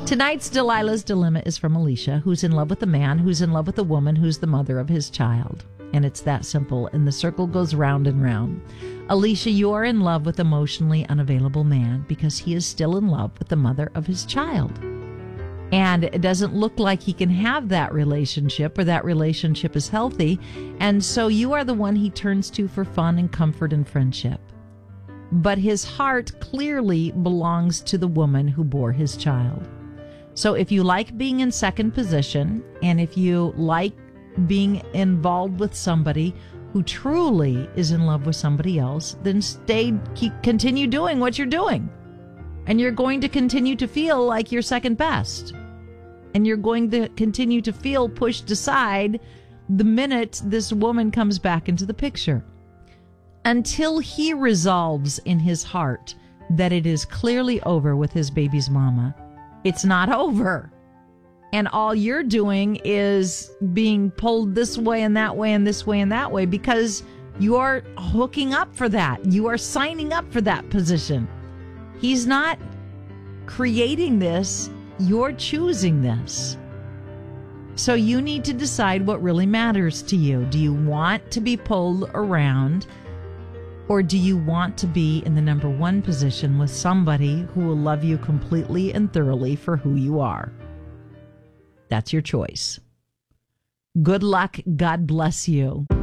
Tonight's Delilah's Dilemma is from Alicia, who's in love with a man who's in love with a woman who's the mother of his child. And it's that simple, and the circle goes round and round. Alicia, you are in love with emotionally unavailable man because he is still in love with the mother of his child. And it doesn't look like he can have that relationship, or that relationship is healthy. And so you are the one he turns to for fun and comfort and friendship. But his heart clearly belongs to the woman who bore his child. So if you like being in second position, and if you like being involved with somebody who truly is in love with somebody else, then continue doing what you're doing. And you're going to continue to feel like you're second best. And you're going to continue to feel pushed aside the minute this woman comes back into the picture. Until he resolves in his heart that it is clearly over with his baby's mama, it's not over. And all you're doing is being pulled this way and that way and this way and that way because you are hooking up for that. You are signing up for that position. He's not creating this. You're choosing this. So you need to decide what really matters to you. Do you want to be pulled around, or do you want to be in the number one position with somebody who will love you completely and thoroughly for who you are? That's your choice. Good luck. God bless you.